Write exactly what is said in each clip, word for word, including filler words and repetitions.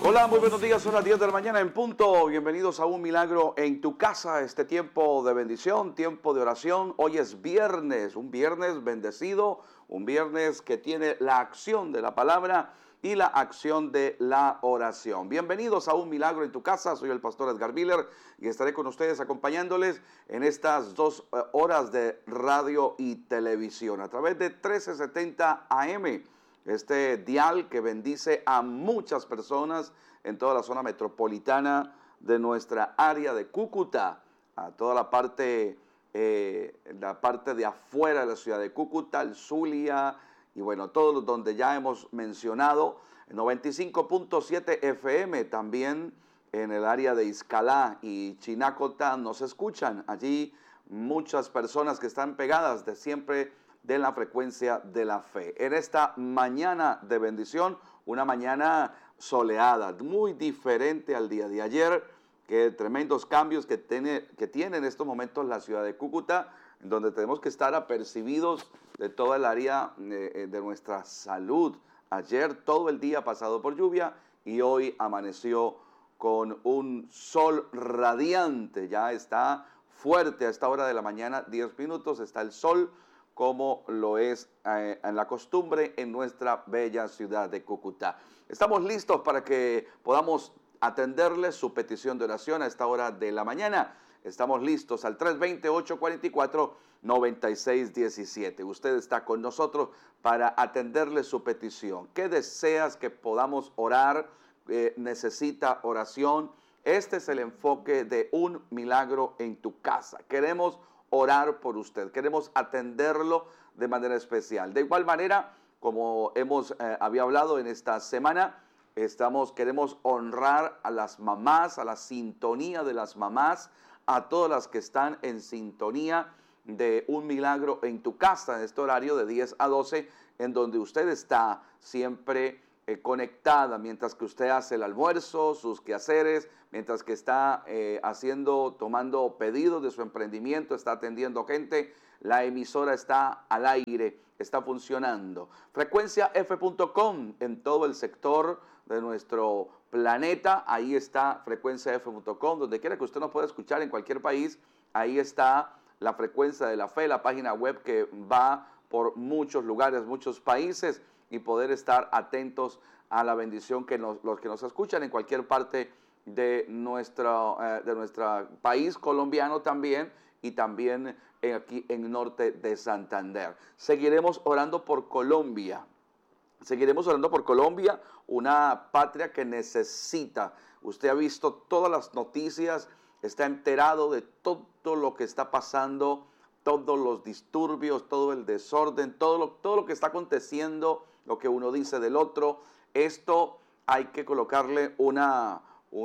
Hola, muy buenos días, son las diez de la mañana en punto. Bienvenidos a Un Milagro en tu Casa, este tiempo de bendición, tiempo de oración. Hoy es viernes, un viernes bendecido, un viernes que tiene la acción de la palabra y la acción de la oración. Bienvenidos a Un Milagro en tu Casa, soy el pastor Edgar Miller y estaré con ustedes acompañándoles en estas dos horas de radio y televisión a través de trece setenta A M. Este dial que bendice a muchas personas en toda la zona metropolitana de nuestra área de Cúcuta, a toda la parte, eh, la parte de afuera de la ciudad de Cúcuta, el Zulia, y bueno, todos donde ya hemos mencionado, noventa y cinco punto siete F M, también en el área de Izcalá y Chinacota nos escuchan. Allí muchas personas que están pegadas de siempre de la frecuencia de la fe. En esta mañana de bendición, una mañana soleada, muy diferente al día de ayer, que tremendos cambios que tiene, que tiene en estos momentos la ciudad de Cúcuta, en donde tenemos que estar apercibidos de toda el área eh, de nuestra salud. Ayer todo el día ha pasado por lluvia y hoy amaneció con un sol radiante. Ya está fuerte a esta hora de la mañana, diez minutos, está el sol, como lo es eh, en la costumbre en nuestra bella ciudad de Cúcuta. Estamos listos para que podamos atenderles su petición de oración a esta hora de la mañana. Estamos listos al tres dos cero, ocho cuatro cuatro, nueve seis uno siete. Usted está con nosotros para atenderle su petición. ¿Qué deseas que podamos orar? Eh, ¿Necesita oración? Este es el enfoque de Un Milagro en tu Casa. Queremos orar por usted, queremos atenderlo de manera especial. De igual manera, como hemos eh, había hablado en esta semana, estamos queremos honrar a las mamás, a la sintonía de las mamás, a todas las que están en sintonía de Un Milagro en tu Casa, en este horario de diez a doce, en donde usted está siempre eh, conectada, mientras que usted hace el almuerzo, sus quehaceres, mientras que está eh, haciendo, tomando pedidos de su emprendimiento, está atendiendo gente, la emisora está al aire, está funcionando. frecuencia f punto com en todo el sector de nuestro planeta, ahí está frecuencia f punto com, donde quiera que usted nos pueda escuchar en cualquier país, ahí está la frecuencia de la fe, la página web que va por muchos lugares, muchos países, y poder estar atentos a la bendición que nos, los que nos escuchan en cualquier parte de nuestro, eh, de nuestro país colombiano también, y también eh, aquí en el norte de Santander. Seguiremos orando por Colombia. Seguiremos orando por Colombia, una patria que necesita. Usted ha visto todas las noticias, está enterado de todo lo que está pasando, todos los disturbios, todo el desorden, todo lo, todo lo que está aconteciendo, lo que uno dice del otro. Esto hay que colocarle una,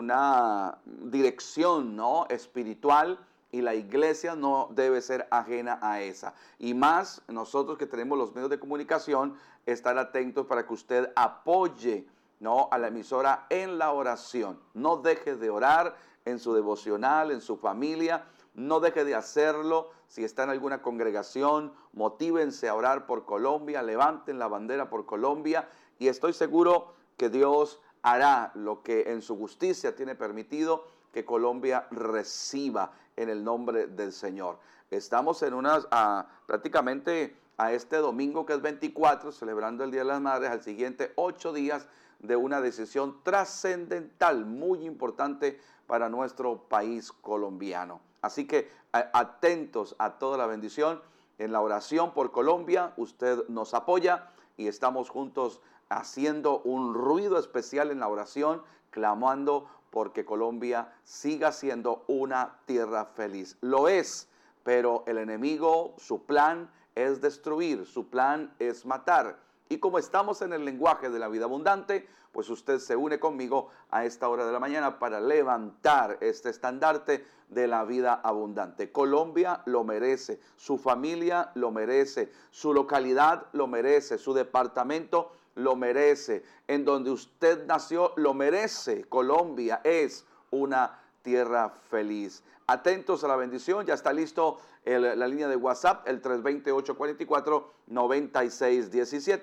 una dirección, ¿no?, espiritual, y la iglesia no debe ser ajena a esa. Y más nosotros que tenemos los medios de comunicación, estar atentos para que usted apoye, ¿no?, a la emisora en la oración. No deje de orar en su devocional, en su familia. No deje de hacerlo. Si está en alguna congregación, motívense a orar por Colombia, levanten la bandera por Colombia, y estoy seguro que Dios hará lo que en su justicia tiene permitido que Colombia reciba en el nombre del Señor. Estamos en unas, uh, prácticamente a este domingo que es veinticuatro, celebrando el Día de las Madres, al siguiente ocho días de una decisión trascendental, muy importante para nuestro país colombiano. Así que atentos a toda la bendición en la oración por Colombia. Usted nos apoya y estamos juntos haciendo un ruido especial en la oración, clamando porque Colombia siga siendo una tierra feliz. Lo es, pero el enemigo, su plan es destruir, su plan es matar. Y como estamos en el lenguaje de la vida abundante, pues usted se une conmigo a esta hora de la mañana para levantar este estandarte de la vida abundante. Colombia lo merece, su familia lo merece, su localidad lo merece, su departamento lo merece, en donde usted nació lo merece. Colombia es una tierra feliz. Atentos a la bendición, ya está listo el, la línea de WhatsApp, el tres dos cero, ocho cuatro cuatro, nueve seis uno siete.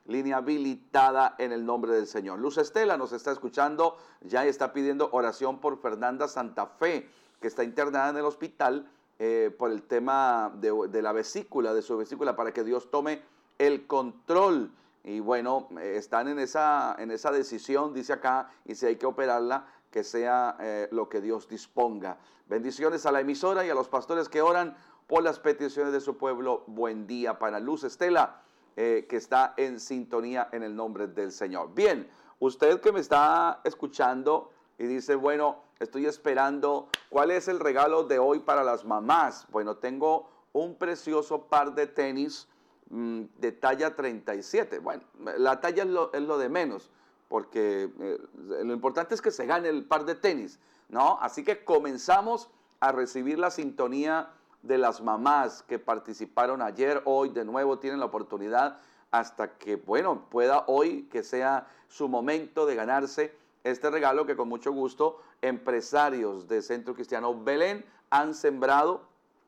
línea habilitada en el nombre del Señor. Luz Estela nos está escuchando, ya está pidiendo oración por Fernanda Santa Fe, que está internada en el hospital eh, por el tema de, de la vesícula, de su vesícula, para que Dios tome el control. Y bueno, eh, están en esa, en esa decisión, dice acá, y si hay que operarla, que sea eh, lo que Dios disponga. Bendiciones a la emisora y a los pastores que oran por las peticiones de su pueblo. Buen día para Luz Estela, eh, que está en sintonía en el nombre del Señor. Bien, usted que me está escuchando y dice, bueno, estoy esperando, ¿cuál es el regalo de hoy para las mamás? Bueno, tengo un precioso par de tenis mmm, de talla treinta y siete. Bueno, la talla es lo, es lo de menos, porque eh, lo importante es que se gane el par de tenis, ¿no? Así que comenzamos a recibir la sintonía de las mamás que participaron ayer, hoy de nuevo tienen la oportunidad hasta que, bueno, pueda hoy que sea su momento de ganarse este regalo que con mucho gusto empresarios de Centro Cristiano Belén han sembrado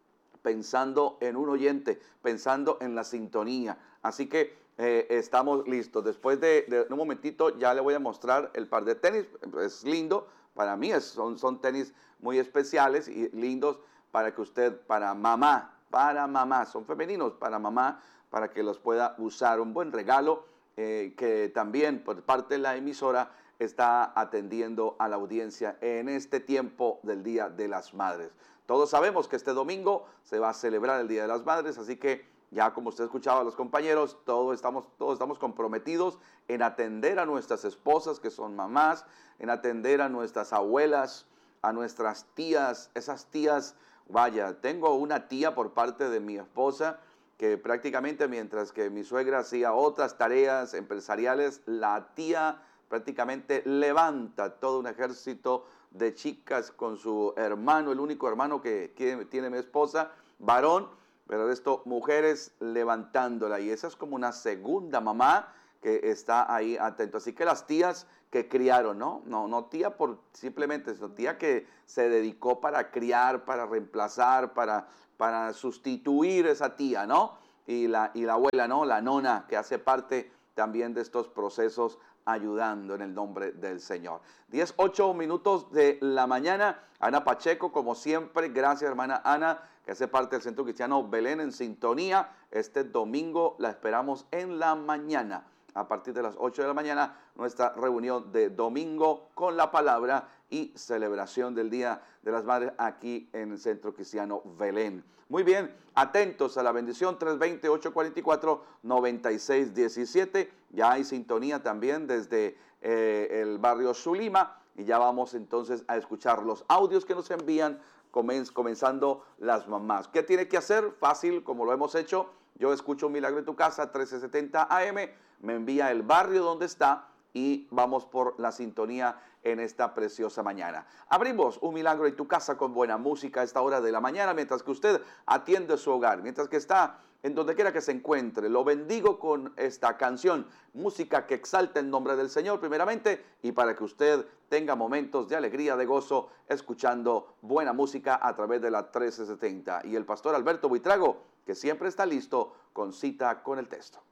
pensando en un oyente, pensando en la sintonía. Así que eh, estamos listos. Después de, de un momentito ya le voy a mostrar el par de tenis. Es lindo, para mí es, son, son tenis muy especiales y lindos para que usted, para mamá, para mamá, son femeninos, para mamá, para que los pueda usar. Un buen regalo eh, que también por parte de la emisora está atendiendo a la audiencia en este tiempo del Día de las Madres. Todos sabemos que este domingo se va a celebrar el Día de las Madres, así que ya como usted escuchaba a los compañeros, todos estamos, todos estamos comprometidos en atender a nuestras esposas que son mamás, en atender a nuestras abuelas, a nuestras tías, esas tías. Vaya, tengo una tía por parte de mi esposa que prácticamente mientras que mi suegra hacía otras tareas empresariales, la tía prácticamente levanta todo un ejército de chicas con su hermano, el único hermano que tiene mi esposa, varón, pero esto, mujeres levantándola. Y esa es como una segunda mamá que está ahí atento. Así que las tías que criaron, ¿no? No, no tía por simplemente, sino tía que se dedicó para criar, para reemplazar, para, para sustituir esa tía, ¿no? Y la, y la abuela, ¿no? La nona, que hace parte también de estos procesos, ayudando en el nombre del Señor. diez, ocho minutos de la mañana. Ana Pacheco, como siempre, gracias hermana Ana, que hace parte del Centro Cristiano Belén en sintonía. Este domingo la esperamos en la mañana. A partir de las ocho de la mañana, nuestra reunión de domingo con la palabra y celebración del Día de las Madres aquí en el Centro Cristiano Belén. Muy bien, atentos a la bendición tres dos cero, ocho cuatro cuatro, nueve seis uno siete. Ya hay sintonía también desde eh, el barrio Zulima y ya vamos entonces a escuchar los audios que nos envían comenz, comenzando las mamás. ¿Qué tiene que hacer? Fácil, como lo hemos hecho. Yo escucho Un Milagro en tu Casa, trece setenta A M, me envía el barrio donde está y vamos por la sintonía en esta preciosa mañana. Abrimos Un Milagro en tu Casa con buena música a esta hora de la mañana, mientras que usted atiende su hogar, mientras que está en donde quiera que se encuentre. Lo bendigo con esta canción, música que exalta el nombre del Señor primeramente y para que usted tenga momentos de alegría, de gozo, escuchando buena música a través de la trece setenta. Y el pastor Alberto Buitrago, que siempre está listo con cita con el texto.